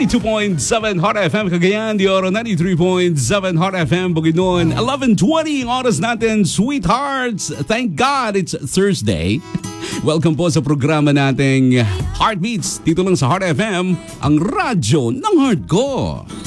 92.7 Hot FM Cagayan, de Oro 93.7 Hot FM Bukidnon. 11:20 oras natin, sweethearts. Thank God it's Thursday. Welcome po sa programa nating Heartbeats. Dito lang sa Hot FM, ang radyo ng heart ko.